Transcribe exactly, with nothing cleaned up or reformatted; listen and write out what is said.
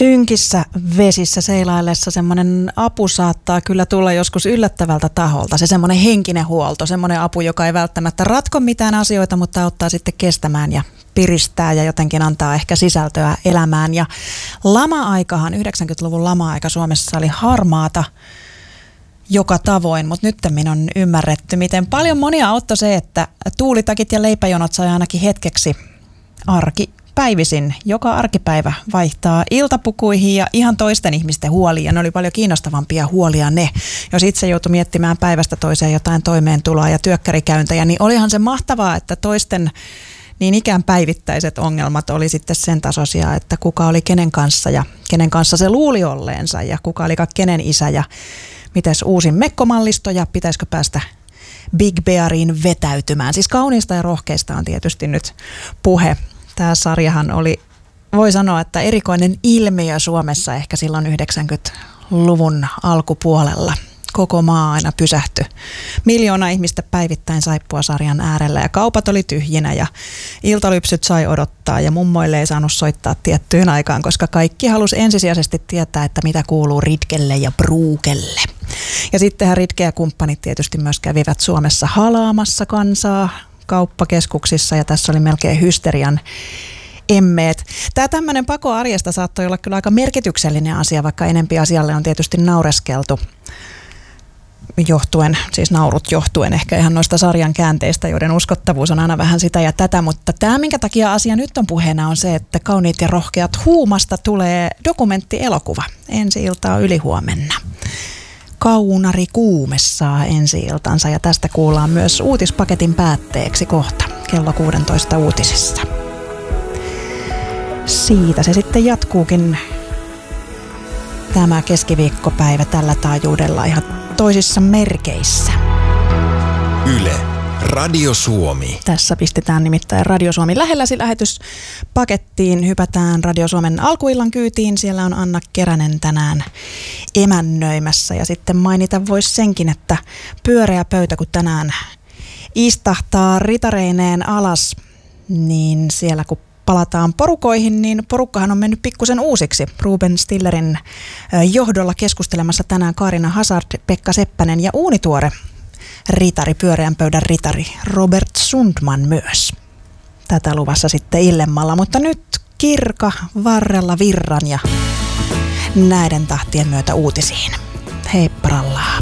Synkissä vesissä seilaillessa semmoinen apu saattaa kyllä tulla joskus yllättävältä taholta. Se semmoinen henkinen huolto, semmoinen apu, joka ei välttämättä ratko mitään asioita, mutta auttaa sitten kestämään ja piristää ja jotenkin antaa ehkä sisältöä elämään. Ja lama-aikahan, yhdeksänkymmentäluvun lama-aika Suomessa oli harmaata joka tavoin, mutta nyt on ymmärretty, miten paljon monia auttoi se, että tuulitakit ja leipäjonot sai ainakin hetkeksi arki päivisin. Joka arkipäivä vaihtaa iltapukuihin ja ihan toisten ihmisten huoliin. Ja ne oli paljon kiinnostavampia huolia ne. Jos itse joutui miettimään päivästä toiseen jotain toimeentuloa ja työkkärikäyntejä, niin olihan se mahtavaa, että toisten niin ikään päivittäiset ongelmat oli sitten sen tasoisia, että kuka oli kenen kanssa ja kenen kanssa se luuli olleensa ja kuka oli kenen isä ja mites uusin mekkomallisto ja pitäisikö päästä Big Beariin vetäytymään. Siis kauniista ja rohkeista on tietysti nyt puhe. Tämä sarjahan oli, voi sanoa, että erikoinen ilmiö Suomessa ehkä silloin yhdeksänkymmentäluvun alkupuolella. Koko maa aina pysähtyi. Miljoona ihmistä päivittäin saippua sarjan äärellä ja kaupat oli tyhjinä ja iltalypsyt sai odottaa ja mummoille ei saanut soittaa tiettyyn aikaan, koska kaikki halusi ensisijaisesti tietää, että mitä kuuluu Ritkelle ja Bruukelle. Ja sittenhän Ritke ja kumppanit tietysti myös kävivät Suomessa halaamassa kansaa kauppakeskuksissa ja tässä oli melkein hysterian emmeet. Tämä tämmöinen pako arjesta saattoi olla kyllä aika merkityksellinen asia, vaikka enempi asialle on tietysti naureskeltu johtuen, siis naurut johtuen ehkä ihan noista sarjan käänteistä, joiden uskottavuus on aina vähän sitä ja tätä, mutta tämä, minkä takia asia nyt on puheena, on se, että Kauniit ja rohkeat huumasta tulee dokumenttielokuva ensi iltaa ylihuomenna. Kaunari Kuume saa ensi-iltansa ja tästä kuullaan myös uutispaketin päätteeksi kohta kello kuusitoista uutisissa. Siitä se sitten jatkuukin tämä keskiviikkopäivä tällä taajuudella ihan toisissa merkeissä. Yle, Radio Suomi. Tässä pistetään nimittäin Radio Suomi lähelläsi lähetyspakettiin. Hypätään Radio Suomen alkuillan kyytiin. Siellä on Anna Keränen tänään emännöimässä. Ja sitten mainita voisi senkin, että pyöreä pöytä, kun tänään istahtaa ritareineen alas, niin siellä kun palataan porukoihin, niin porukkahan on mennyt pikkusen uusiksi. Ruben Stillerin johdolla keskustelemassa tänään Kaarina Hazard, Pekka Seppänen ja uunituore ritari, pyöreän pöydän ritari Robert Sundman myös. Tätä luvassa sitten illemmalla, mutta nyt kirka varrella virran ja näiden tahtien myötä uutisiin. Heipparallaa.